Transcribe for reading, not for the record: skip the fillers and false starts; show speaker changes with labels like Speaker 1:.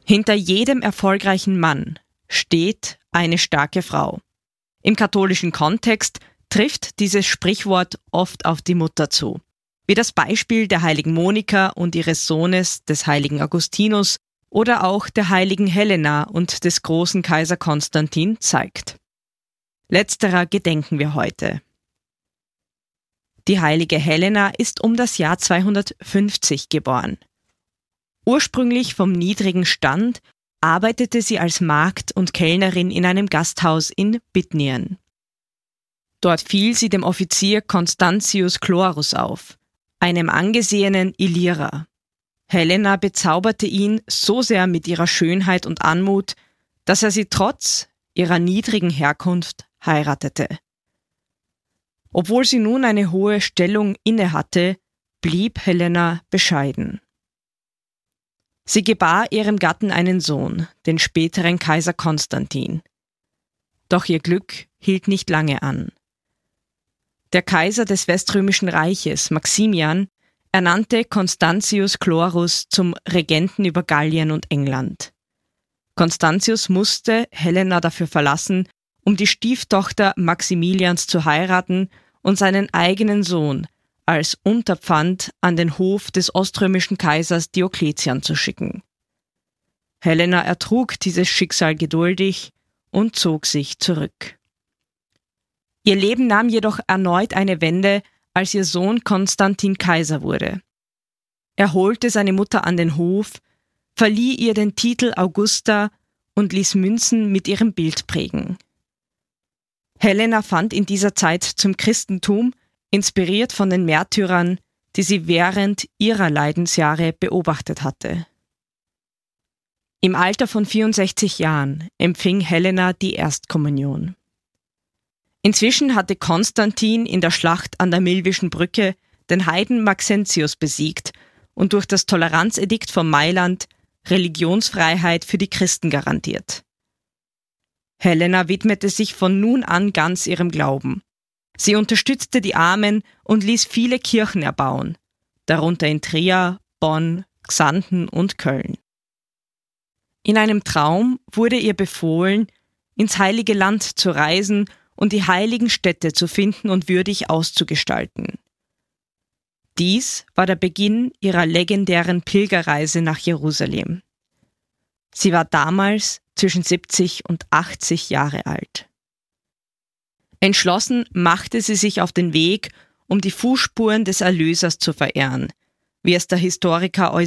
Speaker 1: Hinter jedem erfolgreichen Mann steht eine starke Frau. Im katholischen Kontext trifft dieses Sprichwort oft auf die Mutter zu, wie das Beispiel der heiligen Monika und ihres Sohnes, des heiligen Augustinus, oder auch der heiligen Helena und des großen Kaiser Konstantin zeigt. Letzterer gedenken wir heute. Die heilige Helena ist um das Jahr 250 geboren. Ursprünglich vom niedrigen Stand arbeitete sie als Magd und Kellnerin in einem Gasthaus in Bithnien. Dort fiel sie dem Offizier Constantius Chlorus auf, einem angesehenen Illyrer. Helena bezauberte ihn so sehr mit ihrer Schönheit und Anmut, dass er sie trotz ihrer niedrigen Herkunft heiratete. Obwohl sie nun eine hohe Stellung innehatte, blieb Helena bescheiden. Sie gebar ihrem Gatten einen Sohn, den späteren Kaiser Konstantin. Doch ihr Glück hielt nicht lange an. Der Kaiser des Weströmischen Reiches, Maximian, ernannte Constantius Chlorus zum Regenten über Gallien und England. Constantius musste Helena dafür verlassen, um die Stieftochter Maximilians zu heiraten und seinen eigenen Sohn als Unterpfand an den Hof des oströmischen Kaisers Diokletian zu schicken. Helena ertrug dieses Schicksal geduldig und zog sich zurück. Ihr Leben nahm jedoch erneut eine Wende, als ihr Sohn Konstantin Kaiser wurde. Er holte seine Mutter an den Hof, verlieh ihr den Titel Augusta und ließ Münzen mit ihrem Bild prägen. Helena fand in dieser Zeit zum Christentum, inspiriert von den Märtyrern, die sie während ihrer Leidensjahre beobachtet hatte. Im Alter von 64 Jahren empfing Helena die Erstkommunion. Inzwischen hatte Konstantin in der Schlacht an der Milvischen Brücke den Heiden Maxentius besiegt und durch das Toleranzedikt von Mailand Religionsfreiheit für die Christen garantiert. Helena widmete sich von nun an ganz ihrem Glauben. Sie unterstützte die Armen und ließ viele Kirchen erbauen, darunter in Trier, Bonn, Xanten und Köln. In einem Traum wurde ihr befohlen, ins Heilige Land zu reisen und die heiligen Städte zu finden und würdig auszugestalten. Dies war der Beginn ihrer legendären Pilgerreise nach Jerusalem. Sie war damals zwischen 70 und 80 Jahre alt. Entschlossen machte sie sich auf den Weg, um die Fußspuren des Erlösers zu verehren, wie es der Historiker